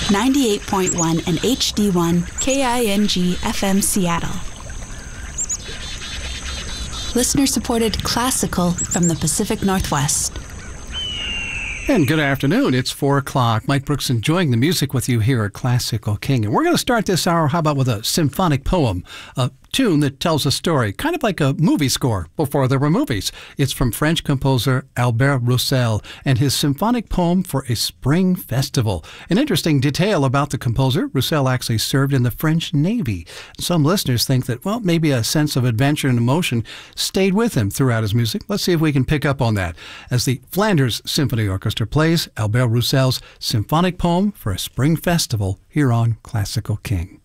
98.1 and HD1 KING FM Seattle. Listener-supported classical from the Pacific Northwest. And good afternoon. It's 4 o'clock. Mike Brooks enjoying the music with you here at Classical King. And we're going to start this hour, how about with a symphonic poem, a tune that tells a story, kind of like a movie score before there were movies. It's from French composer Albert Roussel and his symphonic poem for a spring festival. An interesting detail about the composer, Roussel actually served in the French Navy. Some listeners think that, well, maybe a sense of adventure and emotion stayed with him throughout his music. Let's see if we can pick up on that as the Flanders Symphony Orchestra plays Albert Roussel's symphonic poem for a spring festival here on Classical King.